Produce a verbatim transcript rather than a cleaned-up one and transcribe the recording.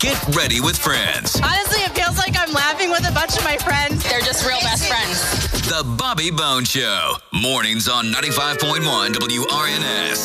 Get ready with friends. Honestly, it feels like I'm laughing with a bunch of my friends. They're just real best friends. The Bobby Bone Show. Mornings on ninety-five point one W R N S.